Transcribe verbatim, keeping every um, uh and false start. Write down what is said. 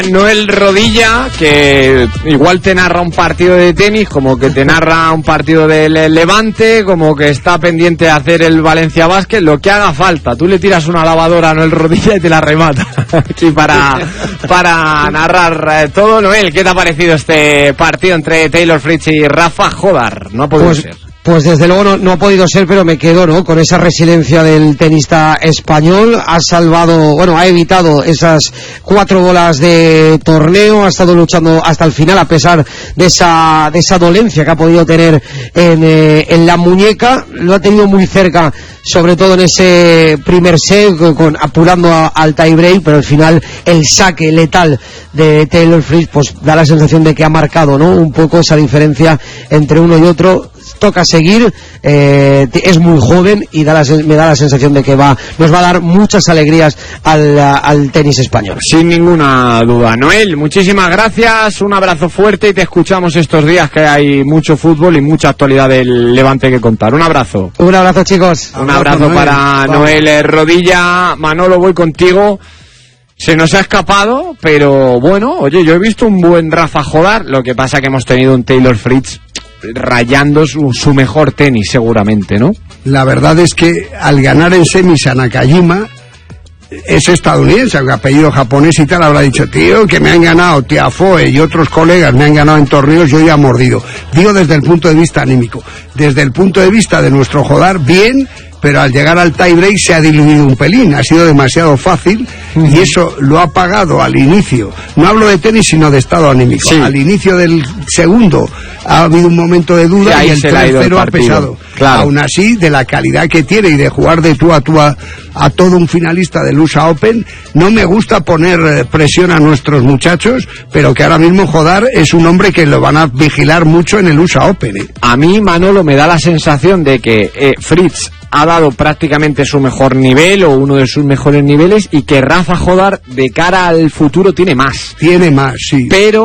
Noel Rodilla, que igual te narra un partido de tenis, como que te narra un partido del Levante, como que está pendiente de hacer el Valencia Basket, lo que haga falta. Tú le tiras una lavadora a Noel Rodilla y te la remata. Aquí para, para narrar todo. Noel, ¿qué te ha parecido este partido entre Taylor Fritz y Rafa Jodar? No ha podido pues, ser. Pues desde luego no, no ha podido ser, pero me quedo, ¿no?, con esa resiliencia del tenista español. Ha salvado, bueno, ha evitado esas cuatro bolas de torneo, ha estado luchando hasta el final a pesar de esa de esa dolencia que ha podido tener en, eh, en la muñeca. Lo ha tenido muy cerca, sobre todo en ese primer set, con, con apurando a, al tie break, pero al final el saque letal de Taylor Fritz pues da la sensación de que ha marcado, ¿no?, un poco esa diferencia entre uno y otro. Toca seguir, eh, es muy joven y da la, me da la sensación de que va nos va a dar muchas alegrías al, al tenis español. Sin ninguna duda. Noel, muchísimas gracias, un abrazo fuerte y te escuchamos estos días que hay mucho fútbol y mucha actualidad del Levante que contar. Un abrazo. Un abrazo, chicos. Un abrazo, abrazo para Noel. Noel Rodilla. Manolo, voy contigo. Se nos ha escapado, pero bueno, oye, yo he visto un buen Rafa Jodar, lo que pasa que hemos tenido un Taylor Fritz rayando su, su mejor tenis seguramente, ¿no? La verdad es que al ganar en semis a Nakajima, es estadounidense, aunque apellido japonés y tal, habrá dicho, tío, que me han ganado Tiafoe y otros colegas me han ganado en torneos, yo ya he mordido. Digo desde el punto de vista anímico. Desde el punto de vista de nuestro Jodar, bien, pero al llegar al tie break se ha diluido un pelín, ha sido demasiado fácil y eso lo ha pagado al inicio. No hablo de tenis sino de estado anímico. Sí. Al inicio del segundo ha habido un momento de duda y, y el tercero ha pesado. Claro. Aún así, de la calidad que tiene y de jugar de tú a tú a, a todo un finalista del U S A Open, no me gusta poner presión a nuestros muchachos, pero que ahora mismo Jodar es un hombre que lo van a vigilar mucho en el U S A Open. ¿eh? A mí, Manolo, me da la sensación de que eh, Fritz ha dado prácticamente su mejor nivel o uno de sus mejores niveles y que Rafa Jodar de cara al futuro tiene más. Tiene más, sí. Pero